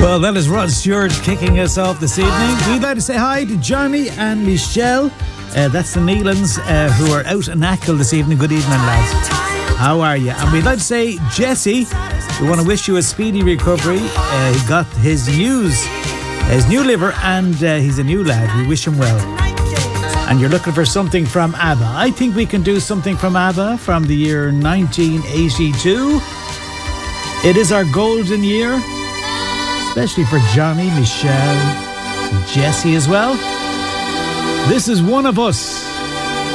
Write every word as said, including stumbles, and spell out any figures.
Well, that is Rod Stewart kicking us off this evening. We'd like to say hi to Johnny and Michelle. Uh, that's the Nealans uh, who are out in Achill this evening. Good evening, lads. How are you? And we'd like to say, Jesse, we want to wish you a speedy recovery. Uh, he got his news, his new liver, and uh, he's a new lad. We wish him well. And you're looking for something from ABBA. I think we can do something from ABBA from the year nineteen eighty-two. It is our golden year, especially for Johnny, Michelle, Jesse as well. This is One of Us.